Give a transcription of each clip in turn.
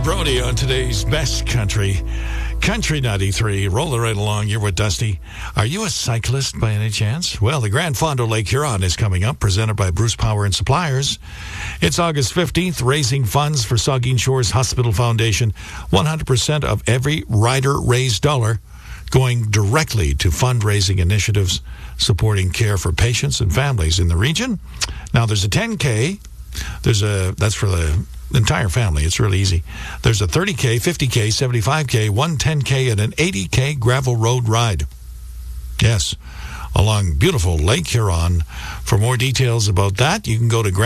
and Brody on today's Best Country. Country 93, rolling right along. You're with Dusty. Are you a cyclist by any chance? Well, the Grand Fondo Lake Huron is coming up, presented by Bruce Power and Suppliers. It's August 15th, raising funds for Saugeen Shores Hospital Foundation. 100% of every rider-raised dollar going directly to fundraising initiatives supporting care for patients and families in the region. Now, there's a 10K. That's for the entire family. It's really easy. There's a 30K, 50K, 75K, 110K, and an 80K gravel road ride. Yes, along beautiful Lake Huron. For more details about that, you can go to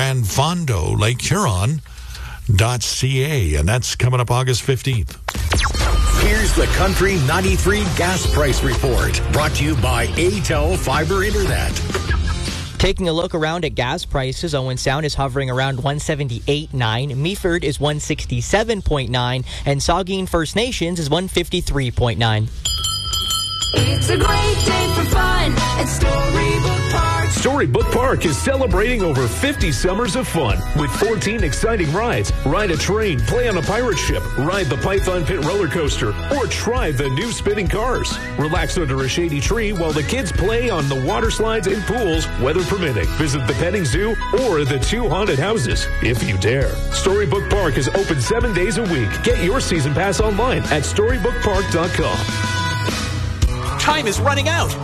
grandfondolakehuron.ca, and that's coming up August 15th. Here's the Country 93 Gas Price Report, brought to you by ATEL Fiber Internet. Taking a look around at gas prices, Owen Sound is hovering around 178.9, Meaford is 167.9, and Saugeen First Nations is 153.9. It's a great day for fun at Storybook Park. Storybook Park is celebrating over 50 summers of fun with 14 exciting rides. Ride a train, play on a pirate ship, ride the Python Pit roller coaster, or try the new spinning cars. Relax under a shady tree while the kids play on the water slides and pools, weather permitting. Visit the petting zoo or the 2 haunted houses, if you dare. Storybook Park is open 7 days a week. Get your season pass online at storybookpark.com. Time is running out.